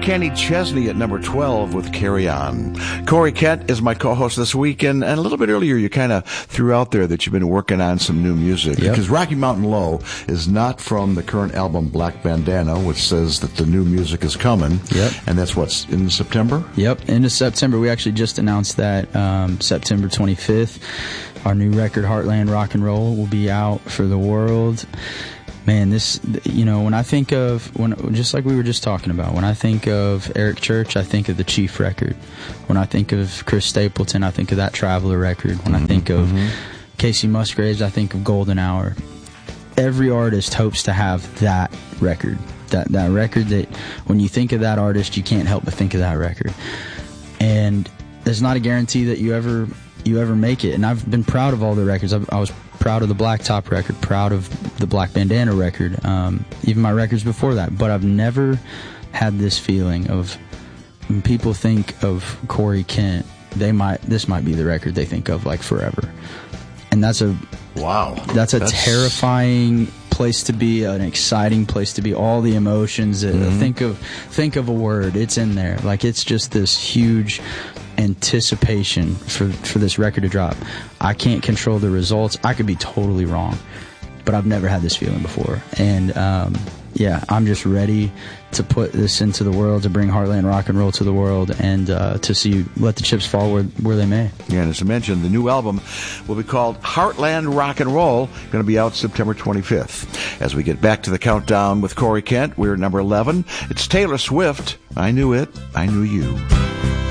Kenny Chesney at number 12 with Carry On. Corey Kent is my co-host this week, and a little bit earlier you kind of threw out there that you've been working on some new music. Yep. Because Rocky Mountain Low is not from the current album Black Bandana, which says that the new music is coming. Yep. And that's what's in September? Yep, into September. We actually just announced that September 25th. Our new record, Heartland Rock and Roll, will be out for the world. Man, this, when I think of, just like we were just talking about, when I think of Eric Church, I think of the Chief record. When I think of Chris Stapleton, I think of that Traveler record. When I think of Casey Musgraves, I think of Golden Hour. Every artist hopes to have that record. That record that, when you think of that artist, you can't help but think of that record. And there's not a guarantee that you ever make it. And I've been proud of all the records. I was proud of the Blacktop record, proud of the Black Bandana record, even my records before that. But I've never had this feeling of, when people think of Corey Kent, this might be the record they think of like forever. And that's a terrifying place to be, an exciting place to be. All the emotions. Think of a word. It's in there. Like, it's just this huge anticipation for this record to drop. I can't control the results. I could be totally wrong, but I've never had this feeling before. And I'm just ready to put this into the world, to bring Heartland Rock and Roll to the world, and to let the chips fall where they may. Yeah, and as I mentioned, the new album will be called Heartland Rock and Roll, going to be out September 25th. As we get back to the countdown with Corey Kent, we're at number 11. It's Taylor Swift. I Knew It, I Knew You.